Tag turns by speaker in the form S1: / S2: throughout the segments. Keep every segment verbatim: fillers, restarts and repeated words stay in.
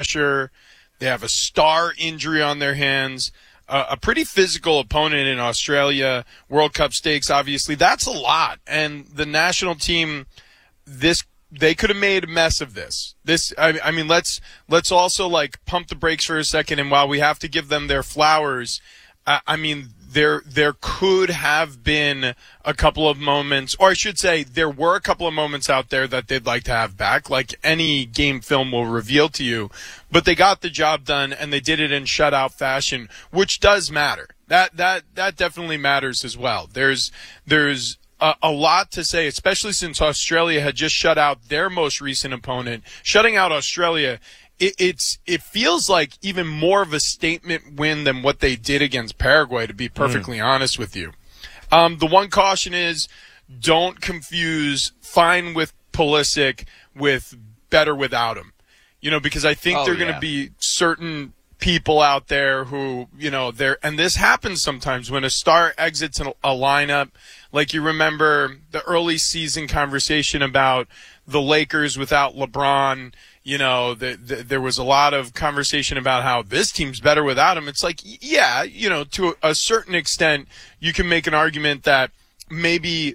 S1: pressure. They have a star injury on their hands. Uh, a pretty physical opponent in Australia. World Cup stakes, obviously. That's a lot. And the national team, this they could have made a mess of this. This, I, I mean, let's let's also like pump the brakes for a second. And while we have to give them their flowers, I, I mean, there there could have been a couple of moments, or I should say, there were a couple of moments out there that they'd like to have back, like any game film will reveal to you. But they got the job done, and they did it in shutout fashion, which does matter. That that that definitely matters as well. There's there's a, a lot to say, especially since Australia had just shut out their most recent opponent. Shutting out Australia, it, it's it feels like even more of a statement win than what they did against Paraguay, to be perfectly mm. honest with you. Um, the one caution is don't confuse fine with Pulisic with better without him. You know, because I think
S2: oh,
S1: there are going to
S2: yeah.
S1: be certain people out there who, you know, they're, and this happens sometimes when a star exits a, a lineup. Like you remember the early season conversation about the Lakers without LeBron. You know, the, the, there was a lot of conversation about how this team's better without him. It's like, yeah, you know, to a, a certain extent, you can make an argument that maybe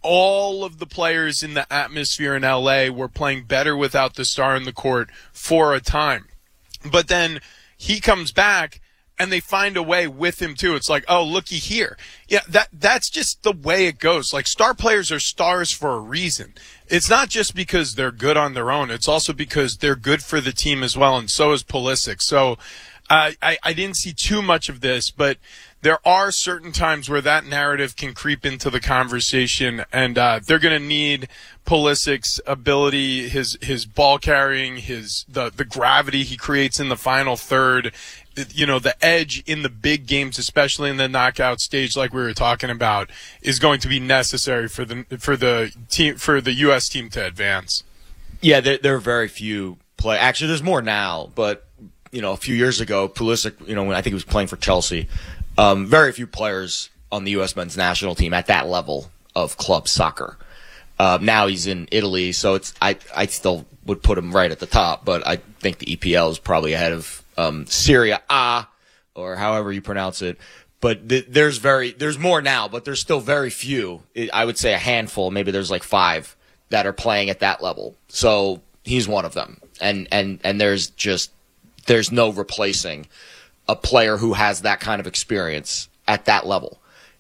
S1: all of the players in the atmosphere in L A were playing better without the star in the court for a time. But then he comes back and they find a way with him too. It's like, oh, looky here. Yeah, that that's just the way it goes. Like, star players are stars for a reason. It's not just because they're good on their own. It's also because they're good for the team as well, and so is Pulisic. So uh, I, I didn't see too much of this, but there are certain times where that narrative can creep into the conversation, and uh, they're going to need Pulisic's ability, his his ball carrying, his the the gravity he creates in the final third, you know, the edge in the big games, especially in the knockout stage, like we were talking about, is going to be necessary for the for the team for the U S team to advance.
S3: Yeah, there, there are very few play. Actually, there's more now, but you know, a few years ago, Pulisic, you know, when I think he was playing for Chelsea. Um, very few players on the U S men's national team at that level of club soccer. Uh, now he's in Italy, so it's I, I still would put him right at the top, but I think the E P L is probably ahead of um, Serie A, or however you pronounce it. But th- there's very there's more now, but there's still very few. It, I would say a handful, maybe there's like five that are playing at that level. So he's one of them, and and and there's just there's no replacing a player who has that kind of experience at that level.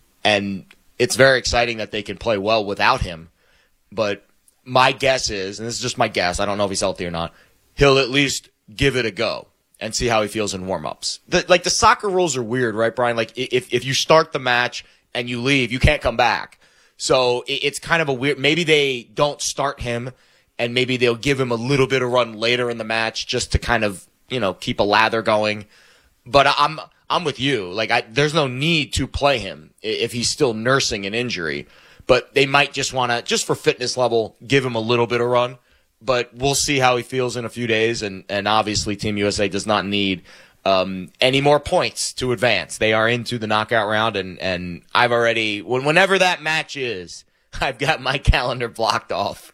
S3: And it's very exciting that they can play well without him. But my guess is, and this is just my guess, I don't know if he's healthy or not, he'll at least give it a go and see how he feels in warm-ups. The, like, the soccer rules are weird, right, Brian? Like, if if you start the match and you leave, you can't come back. So it, it's kind of a weird, maybe they don't start him and maybe they'll give him a little bit of run later in the match just to kind of, you know, keep a lather going. But I'm I'm with you. Like, I, there's no need to play him if he's still nursing an injury. But they might just want to, just for fitness level, give him a little bit of run. But we'll see how he feels in a few days. And, and obviously, Team U S A does not need um, any more points to advance. They are into the knockout round. And, and I've already, when, whenever that match is, I've got my calendar blocked off.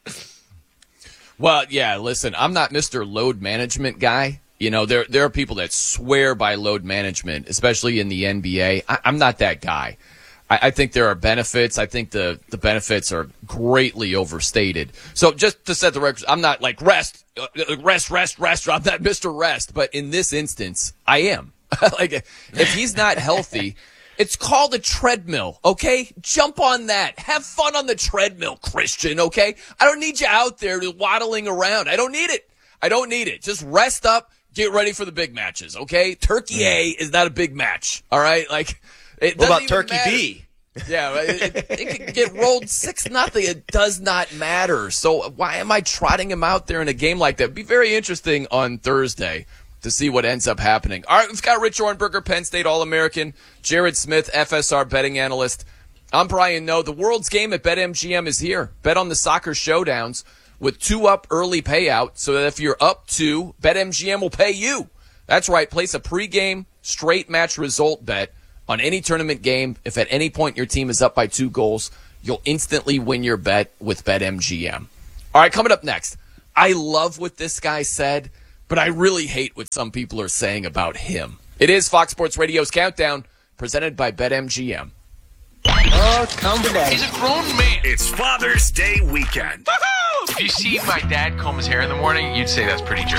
S2: Well, yeah, listen, I'm not Mister Load Management guy. You know, there there are people that swear by load management, especially in the N B A. I, I'm not that guy. I, I think there are benefits. I think the, the benefits are greatly overstated. So just to set the record, I'm not like rest, uh, rest, rest, rest. I'm not Mister Rest. But in this instance, I am. Like, if he's not healthy, it's called a treadmill, okay? Jump on that. Have fun on the treadmill, Christian, okay? I don't need you out there waddling around. I don't need it. I don't need it. Just rest up. Get ready for the big matches, okay? Turkey A is not a big match, all right? Like, it
S3: what
S2: doesn't
S3: about Turkey
S2: matter.
S3: B?
S2: Yeah, it, it, it could get rolled six nothing. It does not matter. So why am I trotting him out there in a game like that? It'd be very interesting on Thursday to see what ends up happening. All right, we've got Rich Ornberger, Penn State All-American, Jared Smith, F S R betting analyst. I'm Brian Noe. The world's game at BetMGM is here. Bet on the soccer showdowns with two up early payout, so that if you're up two, BetMGM will pay you. That's right. Place a pregame straight match result bet on any tournament game. If at any point your team is up by two goals, you'll instantly win your bet with BetMGM. All right, coming up next. I love what this guy said, but I really hate what some people are saying about him. It is Fox Sports Radio's Countdown, presented by BetMGM.
S4: Oh, come today.
S5: He's a grown man.
S6: It's Father's Day weekend.
S5: If you see my dad comb his hair in the morning, you'd say that's pretty jerky.